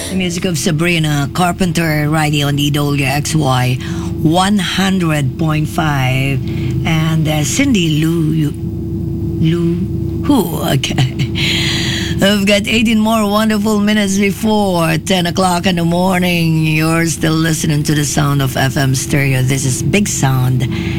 The music of Sabrina Carpenter right here on the WXY 100.5. And Cindy Lou Who? Okay. We've got 18 more wonderful minutes before 10 o'clock in the morning. You're still listening to the sound of FM stereo. This is Big Sound